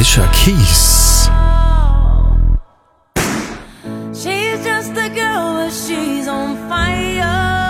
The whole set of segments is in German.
Alicia Keys. She's just a girl, but she's on fire.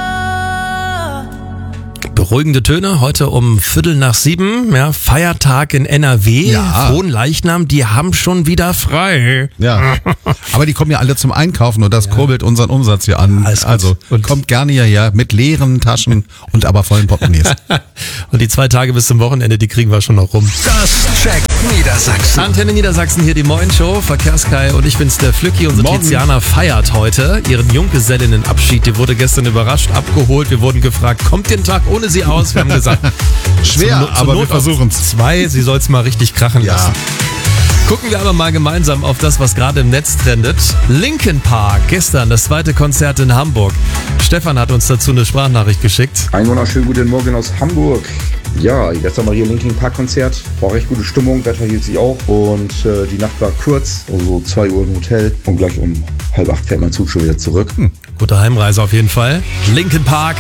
Beruhigende Töne, heute um 6:15, ja, Feiertag in NRW, Ja. Frohnleichnam, die haben schon wieder frei. Ja, aber die kommen ja alle zum Einkaufen und das kurbelt unseren Umsatz hier an. Alles gut. Also Und- kommt gerne hierher mit leeren Taschen und aber vollen Portemonnaies. Und die 2 Tage bis zum Wochenende, die kriegen wir schon noch rum. Das checkt Niedersachsen. Antenne Niedersachsen, hier die Moin-Show, Verkehrskai und ich bin's, der Flücki. Unsere Morgen. Tiziana feiert heute ihren Junggesellinnenabschied. Die wurde gestern überrascht abgeholt. Wir wurden gefragt, kommt den Tag ohne sie aus? Wir haben gesagt, Schwer, aber wir versuchen's. 2, sie soll's mal richtig krachen Ja. lassen. Gucken wir aber mal gemeinsam auf das, was gerade im Netz trendet. Linkin Park, gestern das 2. Konzert in Hamburg. Stefan hat uns dazu eine Sprachnachricht geschickt. Einen wunderschönen guten Morgen aus Hamburg. Ja, gestern war hier Linkin Park Konzert. War recht gute Stimmung, Wetter hielt sich auch. Und die Nacht war kurz, also 2 Uhr im Hotel. Und gleich um 7:30 fährt mein Zug schon wieder zurück. Gute Heimreise auf jeden Fall. Linkin Park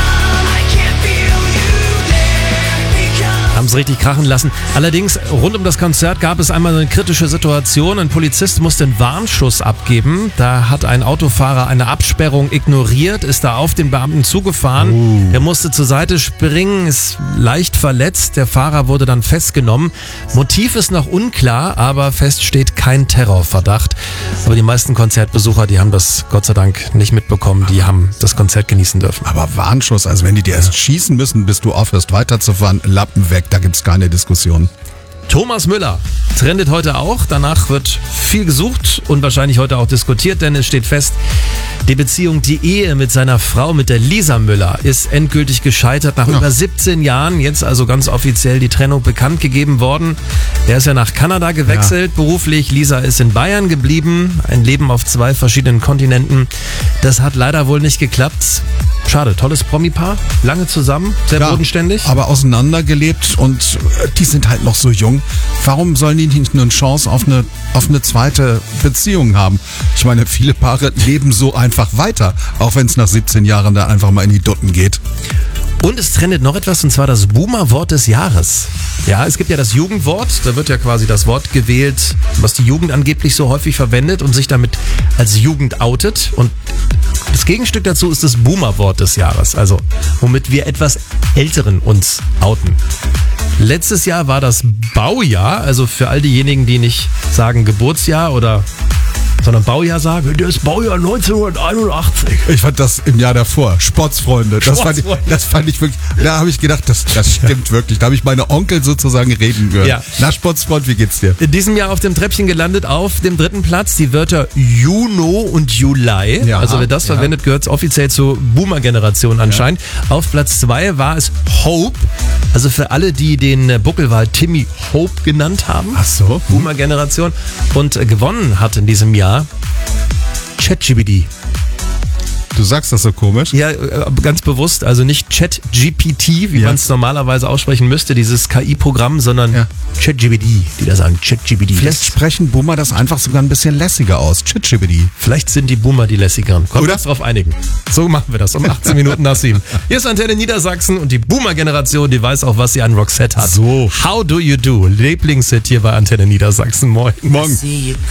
haben es richtig krachen lassen. Allerdings, rund um das Konzert gab es einmal eine kritische Situation. Ein Polizist musste einen Warnschuss abgeben. Da hat ein Autofahrer eine Absperrung ignoriert, ist da auf den Beamten zugefahren. Der musste zur Seite springen, ist leicht verletzt. Der Fahrer wurde dann festgenommen. Motiv ist noch unklar, aber fest steht kein Terrorverdacht. Aber die meisten Konzertbesucher, die haben das Gott sei Dank nicht mitbekommen. Die haben das Konzert genießen dürfen. Aber Warnschuss, also wenn die dir erst schießen müssen, bis du aufhörst weiterzufahren, Lappen weg, da gibt's keine Diskussion. Thomas Müller trendet heute auch. Danach wird viel gesucht und wahrscheinlich heute auch diskutiert, denn es steht fest, die Beziehung, die Ehe mit seiner Frau, mit der Lisa Müller, ist endgültig gescheitert. Nach über 17 Jahren, jetzt also ganz offiziell die Trennung bekannt gegeben worden. Er ist ja nach Kanada gewechselt, beruflich. Lisa ist in Bayern geblieben. Ein Leben auf 2 verschiedenen Kontinenten. Das hat leider wohl nicht geklappt. Schade, tolles Promi-Paar, lange zusammen, sehr bodenständig. Aber auseinandergelebt und die sind halt noch so jung. Warum sollen die nicht nur eine Chance auf eine zweite Beziehung haben? Ich meine, viele Paare leben so einfach weiter, auch wenn es nach 17 Jahren dann einfach mal in die Dutten geht. Und es trendet noch etwas, und zwar das Boomer-Wort des Jahres. Ja, es gibt ja das Jugendwort, da wird ja quasi das Wort gewählt, was die Jugend angeblich so häufig verwendet und sich damit als Jugend outet. Und das Gegenstück dazu ist das Boomer-Wort des Jahres, also womit wir etwas Älteren uns outen. Letztes Jahr war das Baujahr, also für all diejenigen, die nicht sagen Geburtsjahr sondern Baujahr sagen, das Baujahr 1981. Ich fand das im Jahr davor, Sportsfreunde. Das fand ich wirklich, da habe ich gedacht, das stimmt wirklich. Da habe ich meine Onkel sozusagen reden gehört. Ja. Na, Sportsfreund, wie geht's dir? In diesem Jahr auf dem Treppchen gelandet, auf dem 3. Platz die Wörter Juno und Juli. Ja, Also wer das verwendet, gehört es offiziell zur Boomer-Generation anscheinend. Auf Platz 2 war es Hope. Also für alle, die den Buckelwal Timmy Hope genannt haben. Ach so. Boomer-Generation. Und gewonnen hat in diesem Jahr ChatGPT. Du sagst das so komisch. Ja, ganz bewusst, also nicht ChatGPT, wie man es normalerweise aussprechen müsste, dieses KI-Programm, sondern ChatGPT, die da sagen ChatGPT. Vielleicht sprechen Boomer das einfach sogar ein bisschen lässiger aus. ChatGPT. Vielleicht sind die Boomer die lässigeren. Kommt uns drauf einigen. So machen wir das um 18 Minuten nach 7. Hier ist Antenne Niedersachsen und die Boomer-Generation, die weiß auch, was sie an Roxette hat. So. How do you do? Lieblingshit hier bei Antenne Niedersachsen. Moin. Morgen.